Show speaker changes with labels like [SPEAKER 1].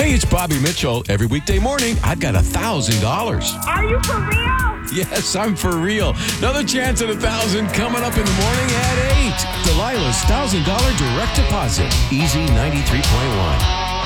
[SPEAKER 1] Hey, it's Bobby Mitchell. Every weekday morning, I've got $1,000.
[SPEAKER 2] Are you for real?
[SPEAKER 1] Yes, I'm for real. Another chance at 1,000 coming up in the morning at 8. Delilah's $1,000 direct deposit. Easy 93.1.